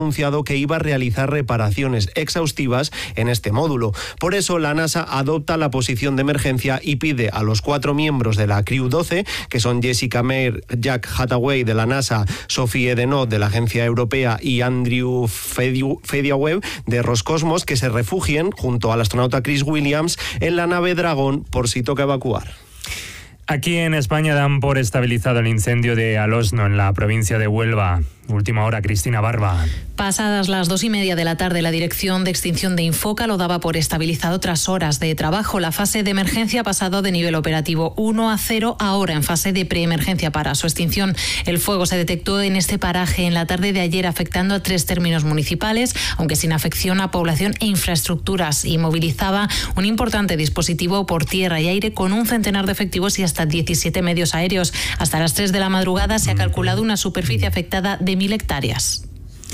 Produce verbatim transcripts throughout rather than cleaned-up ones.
anunciado que iba a realizar reparaciones exhaustivas en este módulo. Por eso la NASA adopta la posición de emergencia y pide a los cuatro miembros de la Crew doce, que son Jessica Meir, Jack Hathaway de la NASA, Sophie Edenot de la Agencia Europea y Andrew Fediaweb de Roscosmos, que se refugien junto al astronauta Chris Williams en la nave Dragón por si toca evacuar. Aquí en España dan por estabilizado el incendio de Alosno en la provincia de Huelva. Última hora, Cristina Barba. Pasadas las dos y media de la tarde, la Dirección de Extinción de Infoca lo daba por estabilizado tras horas de trabajo. La fase de emergencia ha pasado de nivel operativo uno a cero, ahora en fase de preemergencia para su extinción. El fuego se detectó en este paraje en la tarde de ayer, afectando a tres términos municipales, aunque sin afección a población e infraestructuras, y movilizaba un importante dispositivo por tierra y aire con un centenar de efectivos y hasta diecisiete medios aéreos. Hasta las tres de la madrugada se ha calculado una superficie afectada de mil hectáreas.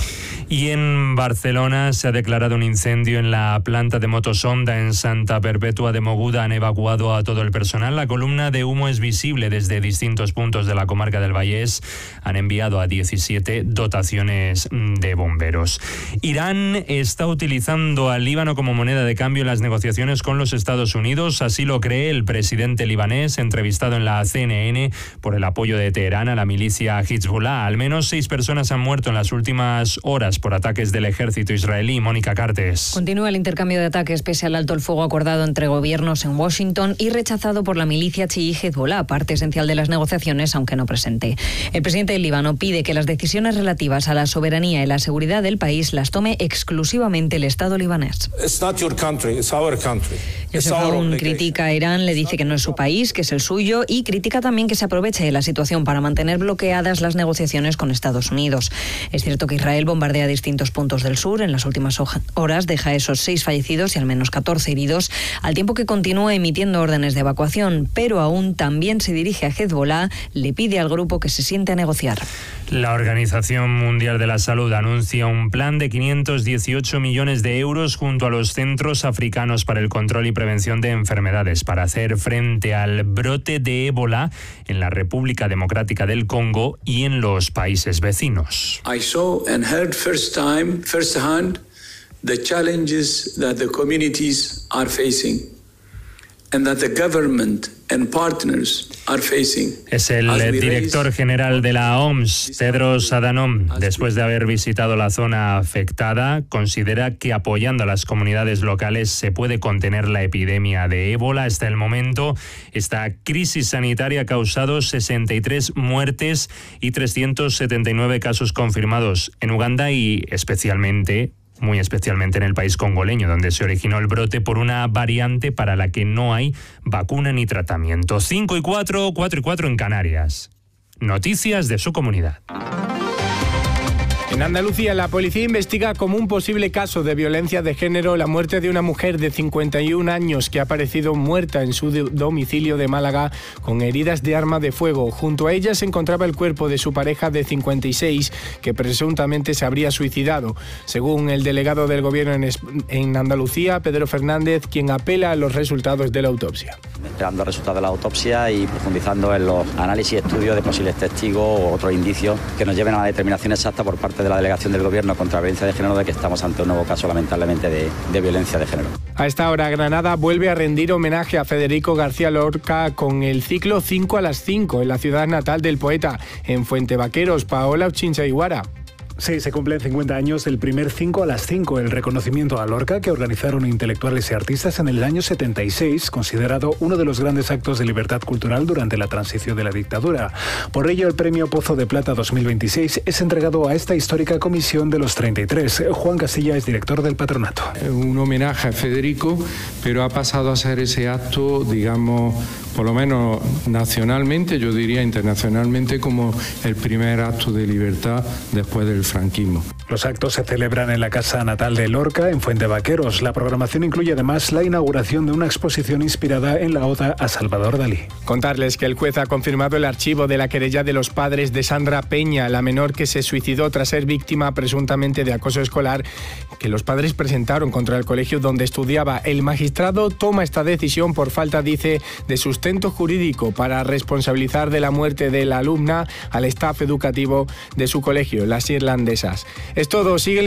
Y en Barcelona se ha declarado un incendio en la planta de Motosonda en Santa Perpètua de Mogoda. Han evacuado a todo el personal. La columna de humo es visible desde distintos puntos de la comarca del Vallès. Han enviado a diecisiete dotaciones de bomberos. Irán está utilizando al Líbano como moneda de cambio en las negociaciones con los Estados Unidos. Así lo cree el presidente libanés, entrevistado en la C N N por el apoyo de Teherán a la milicia Hezbollah. Al menos seis personas han muerto en las últimas horas por ataques del ejército israelí. Mónica Cartes. Continúa el intercambio de ataques pese al alto el fuego acordado entre gobiernos en Washington y rechazado por la milicia chií Hezbollah, parte esencial de las negociaciones, aunque no presente. El presidente del Líbano pide que las decisiones relativas a la soberanía y la seguridad del país las tome exclusivamente el Estado libanés. It's not your country, it's our country. Joseph Aoun critica a Irán, le dice que no es su país, que es el suyo, y critica también que se aproveche de la situación para mantener bloqueadas las negociaciones con Estados Unidos. Es cierto que Israel bombardea distintos puntos del sur. En las últimas horas deja esos seis fallecidos y al menos catorce heridos, al tiempo que continúa emitiendo órdenes de evacuación, pero aún también se dirige a Hezbollah, le pide al grupo que se siente a negociar. La Organización Mundial de la Salud anuncia un plan de quinientos dieciocho millones de euros junto a los centros africanos para el control y prevención de enfermedades para hacer frente al brote de ébola en la República Democrática del Congo y en los países vecinos. I saw and heard first time, first hand, the challenges that the communities are facing and that the government and partners are facing. Es el director general de la O M S, Tedros Adhanom. Después de haber visitado la zona afectada, considera que apoyando a las comunidades locales se puede contener la epidemia de ébola. Hasta el momento, esta crisis sanitaria ha causado sesenta y tres muertes y trescientos setenta y nueve casos confirmados en Uganda y especialmente muy especialmente en el país congoleño, donde se originó el brote por una variante para la que no hay vacuna ni tratamiento. cinco y cuatro, cuatro y cuatro en Canarias. Noticias de su comunidad. En Andalucía, la policía investiga como un posible caso de violencia de género la muerte de una mujer de cincuenta y un años que ha aparecido muerta en su domicilio de Málaga con heridas de arma de fuego. Junto a ella se encontraba el cuerpo de su pareja de cincuenta y seis, que presuntamente se habría suicidado. Según el delegado del Gobierno en, en Andalucía, Pedro Fernández, quien apela a los resultados de la autopsia. Esperando el resultado de la autopsia y profundizando en los análisis y estudios de posibles testigos o otros indicios que nos lleven a la determinación exacta por parte de la delegación del Gobierno contra la violencia de género de que estamos ante un nuevo caso, lamentablemente, de, de violencia de género. A esta hora, Granada vuelve a rendir homenaje a Federico García Lorca con el ciclo cinco a las cinco en la ciudad natal del poeta, en Fuentevaqueros. Paola Uchincha Iguara. Sí, se cumplen cincuenta años del primer cinco a las cinco, el reconocimiento a Lorca que organizaron intelectuales y artistas en el año setenta y seis, considerado uno de los grandes actos de libertad cultural durante la transición de la dictadura. Por ello, el premio Pozo de Plata dos mil veintiséis es entregado a esta histórica comisión de los treinta y tres. Juan Casilla es director del patronato. Un homenaje a Federico, pero ha pasado a ser ese acto, digamos, por lo menos nacionalmente, yo diría internacionalmente, como el primer acto de libertad después del franquismo. Los actos se celebran en la casa natal de Lorca, en Fuentevaqueros. La programación incluye además la inauguración de una exposición inspirada en la oda a Salvador Dalí. Contarles que el juez ha confirmado el archivo de la querella de los padres de Sandra Peña, la menor que se suicidó tras ser víctima presuntamente de acoso escolar, que los padres presentaron contra el colegio donde estudiaba. El magistrado toma esta decisión por falta, dice, de sustento jurídico para responsabilizar de la muerte de la alumna al staff educativo de su colegio, las irlandesas. Es todo. Sigue